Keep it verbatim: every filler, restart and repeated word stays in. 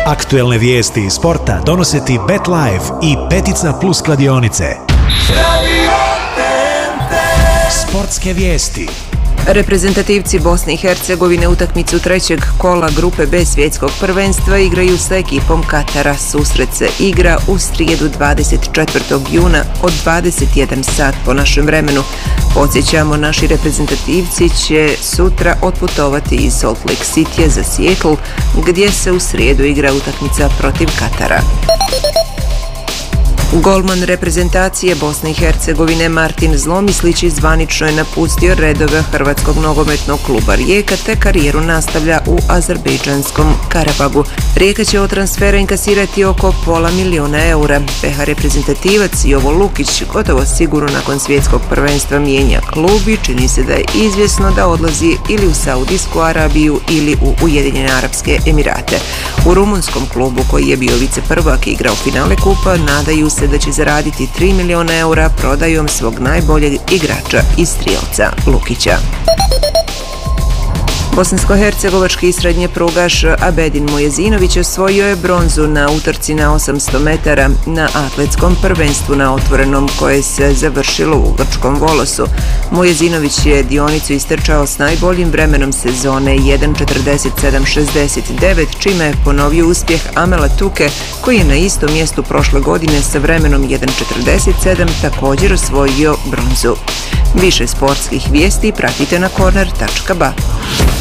Aktuelne vijesti iz sporta donose ti BetLife i Petica Plus kladionice. Sportske vijesti. Reprezentativci Bosne i Hercegovine utakmicu trećeg kola grupe B svjetskog prvenstva igraju sa ekipom Katara. Susret se igra u srijedu dvadeset četvrtog juna od dvadeset jedan sat po našem vremenu. Podsjećamo, naši reprezentativci će sutra otputovati iz Salt Lake City za Seattle, gdje se u srijedu igra utakmica protiv Katara. Golman reprezentacije Bosne i Hercegovine Martin Zlomislić zvanično je napustio redove Hrvatskog nogometnog kluba Rijeka te karijeru nastavlja u azerbejdžanskom Karabagu. Rijeka će od transfera inkasirati oko pola miliona eura. P H reprezentativac Jovo Lukić gotovo sigurno nakon svjetskog prvenstva mijenja klub i čini se da je izvjesno da odlazi ili u Saudijsku Arabiju ili u Ujedinjene Arapske Emirate. U rumunskom klubu koji je bio viceprvak i igrao finale kupa nadaju se da će zaraditi tri miliona eura prodajom svog najboljeg igrača i strijelca Lukića. Bosansko-hercegovački srednjeprugaš Abedin Mujezinović osvojio je bronzu na utrci na osamsto metara na atletskom prvenstvu na otvorenom koje se završilo u grčkom Volosu. Mujezinović je dionicu istrčao s najboljim vremenom sezone jedan četrdeset sedam šezdeset devet, čime je ponovio uspjeh Amela Tuke koji je na istom mjestu prošle godine sa vremenom jedan četrdeset sedam također osvojio bronzu. Više sportskih vijesti pratite na corner tačka ba.